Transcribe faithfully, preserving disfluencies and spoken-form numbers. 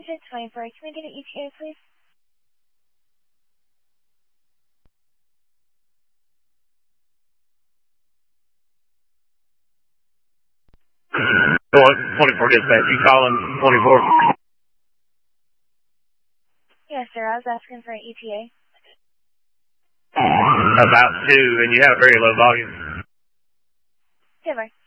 Engine twenty-four, can we get an E T A, please? twenty-four dispatch, you calling twenty-four? Yes, sir, I was asking for an E T A. About two, and you have very low volume. Silver.